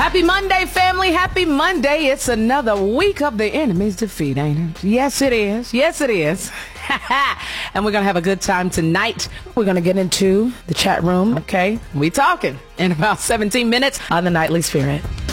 Happy Monday, family. Happy Monday. It's another week of the enemy's defeat, ain't it? Yes, it is. Yes, it is. And we're going to have a good time tonight. We're going to get into the chat room, okay? We talking in about 17 minutes on the Nightly Spirit.